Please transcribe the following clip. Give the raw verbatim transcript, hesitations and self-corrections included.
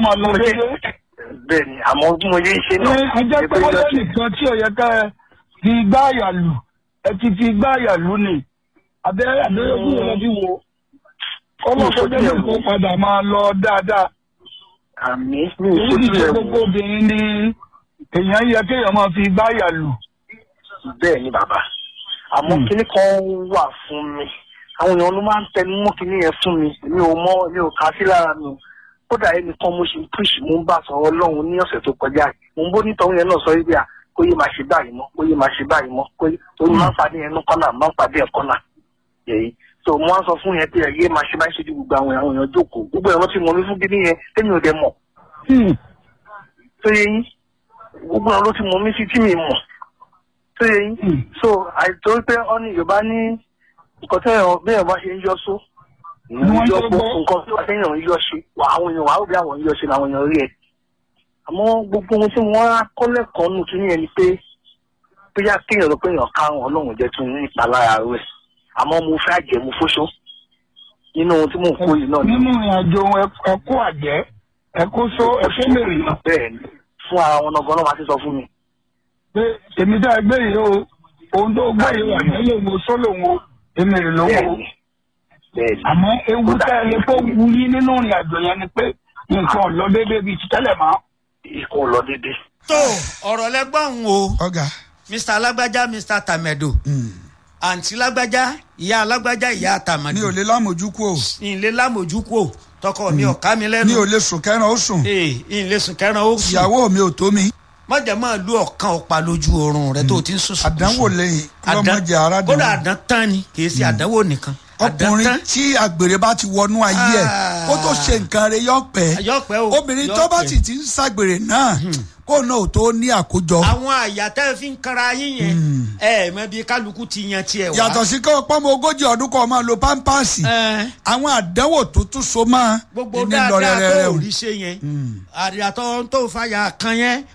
máa lọ déédéé. bẹ́ẹ̀ ni àmọ́ bí mo yé ń ṣe náà. ẹ jẹ́ pé wọ́n lé nìkan tí ọ̀yẹ́ ká ẹ fi igbá àyà lù ẹ ti fi igbá àyà lù ni abẹ́rẹ́ abẹ́rẹ́ kúrò lọ́bí wo ọlọ́kọ̀ọ́jọ́ ní kó padà máa lọ dáadáa. àmì mi ò èyí fojú ti ṣe rẹ̀ gbogbo wò. obìnrin ni èèyàn yẹ kéèyàn máa fi igbá àyà lù. bẹ́ẹ̀ ni bàbá àmọ́ kinní kan wà fún mi àwọn èèyàn ló máa ń tẹnu mọ́ kinní yẹn fún mi mi ò mọ mi ò kà sí lára mi o kódà ẹnìkan mo ṣe push mo ń bá sọ̀rọ̀ Ọlọ́run ní ọ̀sẹ̀ tó kọjá mo ń bó nítorí yẹn náà sọ wípé à kó yé máa ṣe báyìí mọ́ kó yé máa ṣe báyìí mọ́ kó yé torí máa ń pàdé ẹnu kọ́nà máa ń pàdé ẹ̀ kọ́nà èyí so mo wá sọ fún yẹn pé ẹ yé máa ṣe báyìí ṣe ju gbogbo àwọn àwọn èèyàn jókòó gbogbo ẹ̀rọ tí mo ní fún gidi yẹn tẹ́mi ò dẹ mọ̀ tó yẹ yín gbogbo ẹ̀rọ tí mo ní sí tí mi mọ̀ tó yẹ yín so àìtó pé ọ́ ní Yorùbá ní nǹkan tẹ́yàn bí ẹ̀rọ bá ṣe ń yọ só yọ gbọ́ nǹkan tí wọ́n tẹ́yàn ń yọ ṣe wà àwọn èèyàn wà á bí àwọn ń yọ ṣe làwọn èèyàn rí ẹ̀ àmọ́ gbogbo ohun tí wọ́n á kọ́ lẹ́kọ̀ọ́ nù tún yẹn ni pé bóyá kéèyàn lọ pé èèyàn karùn-ún Ọlọ́run jẹ́ tún ní ìpalára rẹ̀ àmọ́ mo fẹ́ àjẹ́ mo fóṣó nínú ohun tí mò ń kó yìí náà. nínú ìrìnàjò ẹkú àjẹ́ ẹkú só ẹkú mèrè. bẹ́ẹ̀ ni fún ara wọn náà máa ti sọ fún mi. pé èmi tá a gbé yìí o ohun tó gbé yìí wà nílé mo só lòun o èmèrè lòun o. àmọ́ ewu tẹ́ ẹ lè kó wu yín nínú ìrìnàjò yẹn ni pé nǹkan ò lọ déédéé bíi ti tẹ́lẹ̀ mọ́. nǹkan ò lọ déédéé. tó ọ̀rọ̀ lẹ́gbọ̀n o ọ̀gá mr alágbájá mr tamedo àǹtí lágbájá ìyá alágbájá ìyá tàmàdù. mi ò lè lámòjú kú o. ìlé lámòjú kú o tọkọ mi ò ká mi lẹ́nu. mi ò lè sùn kẹ́ran ó sùn. ee ìlé sùn kẹ́ran ó sùn. ìyàwó mi ò tó mi. mọ̀jẹ̀ máa lu ọ̀kan ọ̀pá lójú oorun rẹ tó ti ń sùn sùn. àdánwò lẹ́yìn lọ́mọdé ara dùn. kódà àdán tán ni kì í ṣe àdánwò nìkan. ọkùnrin tí àgbèrè bá ti wọnú ayé ẹ kó tó ṣe nǹkan rẹ̀ yọ pẹ́. yọ pẹ́ o obìnrin tó bá sì ti ń ṣàgbèrè náà kó náà ò tó ní àkójọ. àwọn àyà tẹ́ fi ń kanra yín yẹn ẹ mọ bí kálukú ti yan tiẹ̀ wá. yàtọ̀ sí kọ́ pọ́nmọ ogójì ọdún kan máa lo pampasì àwọn àdánwò tó tún so máa. gbogbo dáadáa tó rí ṣe yẹn àríyàtọ̀ tó fàyà kan yẹn